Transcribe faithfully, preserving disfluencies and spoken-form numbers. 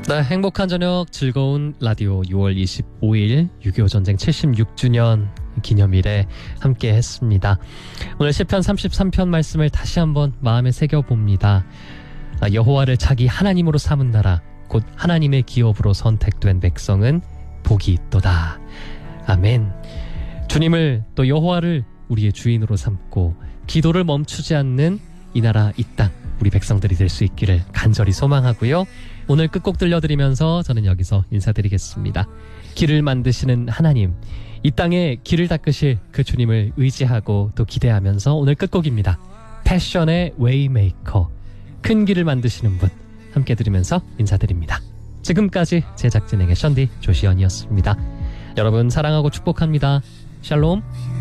네, 행복한 저녁 즐거운 라디오 유월 이십오일 육이오 전쟁 칠십육 주년 기념일에 함께 했습니다. 오늘 시편 삼십삼 편 말씀을 다시 한번 마음에 새겨봅니다. 여호와를 자기 하나님으로 삼은 나라 곧 하나님의 기업으로 선택된 백성은 복이 있도다. 아멘. 주님을 또 여호와를 우리의 주인으로 삼고 기도를 멈추지 않는 이 나라 이 땅 우리 백성들이 될 수 있기를 간절히 소망하고요. 오늘 끝곡 들려드리면서 저는 여기서 인사드리겠습니다. 길을 만드시는 하나님, 이 땅에 길을 닦으실 그 주님을 의지하고 또 기대하면서 오늘 끝곡입니다. 패션의 웨이메이커, 큰 길을 만드시는 분 함께 들으면서 인사드립니다. 지금까지 제작진에게 션디 조시연이었습니다. 여러분 사랑하고 축복합니다. 샬롬.